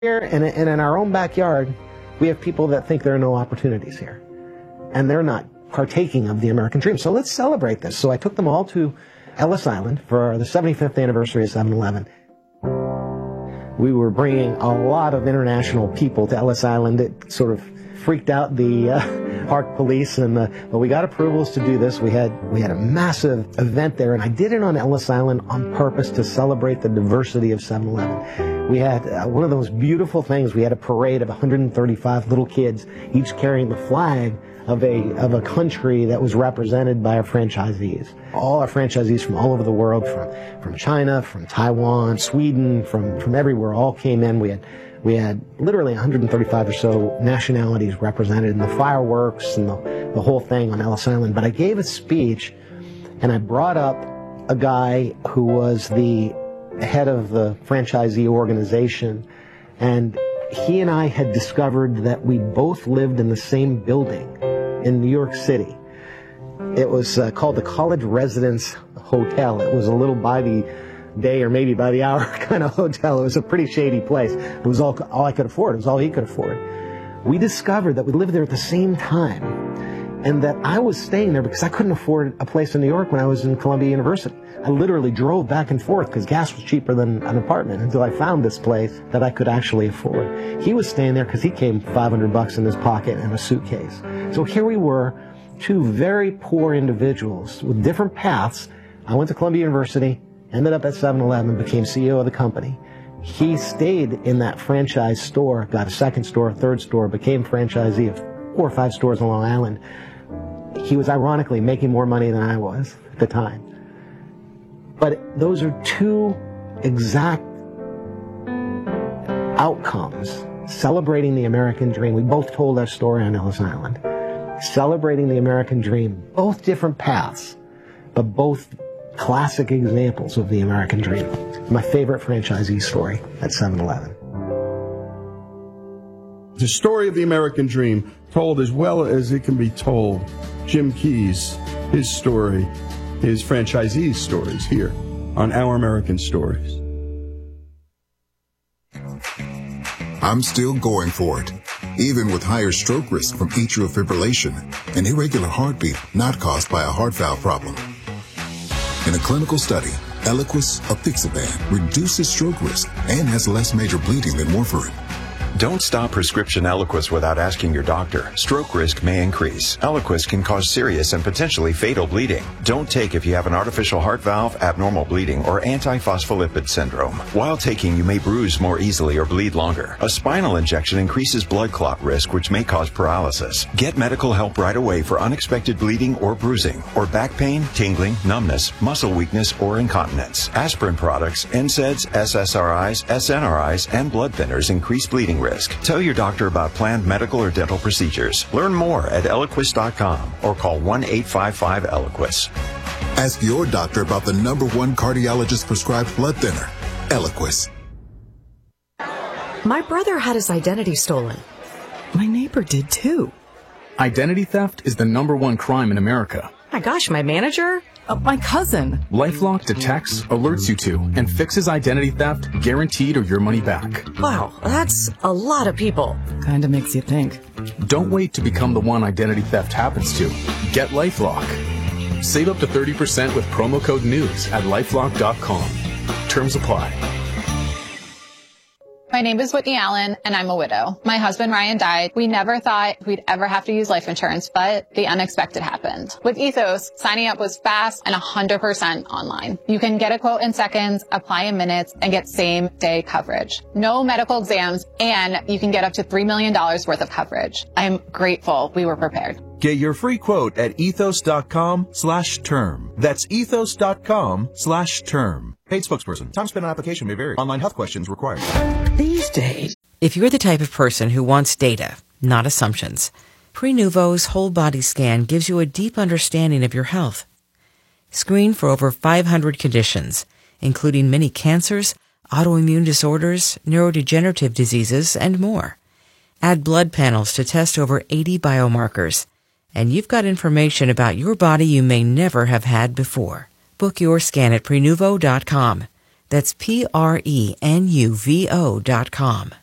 Here and in our own backyard, we have people that think there are no opportunities here. And they're not partaking of the American dream. So let's celebrate this. So I took them all to Ellis Island for the 75th anniversary of 7-Eleven. We were bringing a lot of international people to Ellis Island. It sort of freaked out the park police, but we got approvals to do this. We had a massive event there, and I did it on Ellis Island on purpose to celebrate the diversity of 7-Eleven. We had one of those beautiful things. We had a parade of 135 little kids, each carrying the flag of a country that was represented by our franchisees. All our franchisees from all over the world, from China, from Taiwan, Sweden, from everywhere, all came in. We had literally 135 or so nationalities represented in the fireworks and the whole thing on Ellis Island. But I gave a speech, and I brought up a guy who was the head of the franchisee organization, and he and I had discovered that we both lived in the same building in New York City. It was called the College Residence Hotel. It was a little by the day or maybe by the hour kind of hotel. It was a pretty shady place. It was all I could afford. It was all he could afford. We discovered that we lived there at the same time, and that I was staying there because I couldn't afford a place in New York when I was in Columbia University. I literally drove back and forth because gas was cheaper than an apartment until I found this place that I could actually afford. He was staying there because he came $500 in his pocket and a suitcase. So here we were, two very poor individuals with different paths. I went to Columbia University, ended up at 7-Eleven, became CEO of the company. He stayed in that franchise store, got a second store, a third store, became franchisee of 4 or 5 stores on Long Island. He was ironically making more money than I was at the time. But those are two exact outcomes, celebrating the American dream. We both told our story on Ellis Island. Celebrating the American dream, both different paths, but both classic examples of the American dream. My favorite franchisee story at 7-Eleven. The story of the American dream, told as well as it can be told. Jim Keyes, his story, his franchisees' stories here on Our American Stories. I'm still going for it, even with higher stroke risk from atrial fibrillation, an irregular heartbeat not caused by a heart valve problem. In a clinical study, Eliquis apixaban reduces stroke risk and has less major bleeding than warfarin. Don't stop prescription Eliquis without asking your doctor. Stroke risk may increase. Eliquis can cause serious and potentially fatal bleeding. Don't take if you have an artificial heart valve, abnormal bleeding, or antiphospholipid syndrome. While taking, you may bruise more easily or bleed longer. A spinal injection increases blood clot risk, which may cause paralysis. Get medical help right away for unexpected bleeding or bruising, or back pain, tingling, numbness, muscle weakness, or incontinence. Aspirin products, NSAIDs, SSRIs, SNRIs, and blood thinners increase bleeding risk. Tell your doctor about planned medical or dental procedures. Learn more at Eliquis.com or call 1-855-ELIQUIS. Ask your doctor about the #1 cardiologist prescribed blood thinner, Eliquis. My brother had his identity stolen. My neighbor did too. Identity theft is the #1 crime in America. My gosh, my manager? My cousin. LifeLock detects, alerts you to, and fixes identity theft, guaranteed or your money back. Wow, that's a lot of people. Kinda makes you think. Don't wait to become the one identity theft happens to. Get LifeLock. Save up to 30% with promo code NEWS at LifeLock.com. Terms apply. My name is Whitney Allen, and I'm a widow. My husband, Ryan, died. We never thought we'd ever have to use life insurance, but the unexpected happened. With Ethos, signing up was fast and 100% online. You can get a quote in seconds, apply in minutes, and get same-day coverage. No medical exams, and you can get up to $3 million worth of coverage. I'm grateful we were prepared. Get your free quote at ethos.com/term. That's ethos.com/term. Paid spokesperson. Time spent on application may vary. Online health questions required. These days, if you're the type of person who wants data, not assumptions, Prenuvo's whole body scan gives you a deep understanding of your health. Screen for over 500 conditions, including many cancers, autoimmune disorders, neurodegenerative diseases, and more. Add blood panels to test over 80 biomarkers, and you've got information about your body you may never have had before. Book your scan at Prenuvo.com. That's Prenuvo.com.